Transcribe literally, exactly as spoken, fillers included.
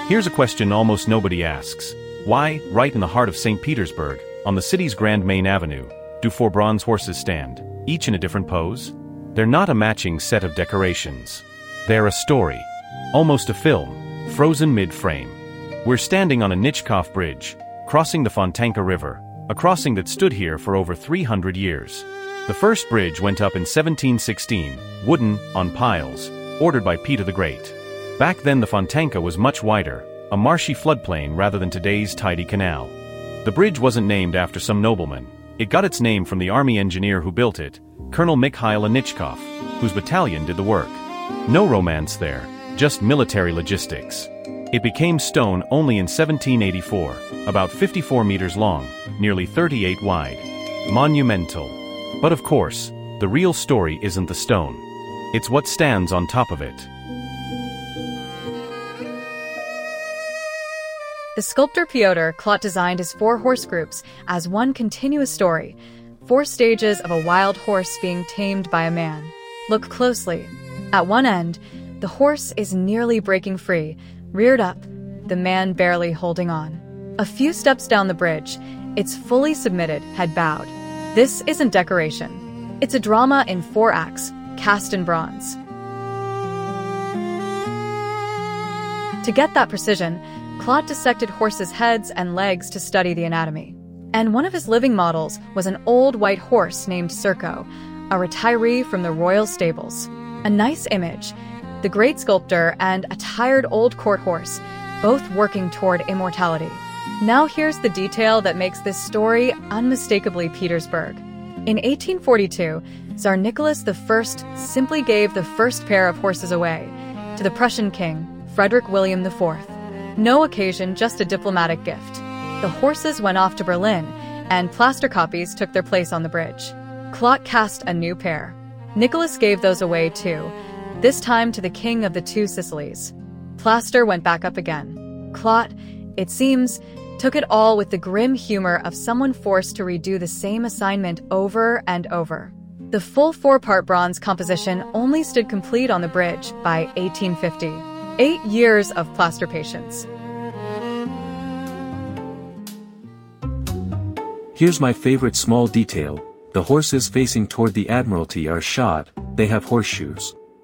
Here's a question almost nobody asks. Why, right in the heart of Saint Petersburg, on the city's grand main avenue, do four bronze horses stand, each in a different pose? They're not a matching set of decorations. They're a story. Almost a film, frozen mid-frame. We're standing on a Nichkov Bridge, crossing the Fontanka River, a crossing that stood here for over three hundred years. The first bridge went up in seventeen sixteen, wooden, on piles, ordered by Peter the Great. Back then the Fontanka was much wider, a marshy floodplain rather than today's tidy canal. The bridge wasn't named after some nobleman. It got its name from the army engineer who built it, Colonel Mikhail Anichkov, whose battalion did the work. No romance there, just military logistics. It became stone only in seventeen eighty-four, about fifty-four meters long, nearly thirty-eight wide. Monumental. But of course, the real story isn't the stone. It's what stands on top of it. The sculptor Pyotr Klot designed his four horse groups as one continuous story, four stages of a wild horse being tamed by a man. Look closely. At one end, the horse is nearly breaking free, reared up, the man barely holding on. A few steps down the bridge, it's fully submitted, head bowed. This isn't decoration. It's a drama in four acts, cast in bronze. To get that precision, Klot dissected horses' heads and legs to study the anatomy. And one of his living models was an old white horse named Serko, a retiree from the royal stables. A nice image, the great sculptor and a tired old court horse, both working toward immortality. Now here's the detail that makes this story unmistakably Petersburg. In eighteen forty-two, Tsar Nicholas the First simply gave the first pair of horses away to the Prussian king, Frederick William the Fourth. No occasion, just a diplomatic gift. The horses went off to Berlin, and plaster copies took their place on the bridge. Klot cast a new pair. Nicholas gave those away too, this time to the king of the two Sicilies. Plaster went back up again. Klot, it seems, took it all with the grim humor of someone forced to redo the same assignment over and over. The full four-part bronze composition only stood complete on the bridge by eighteen fifty. Eight years of plaster patience. Here's my favorite small detail. The horses facing toward the Admiralty are shod, they have horseshoes.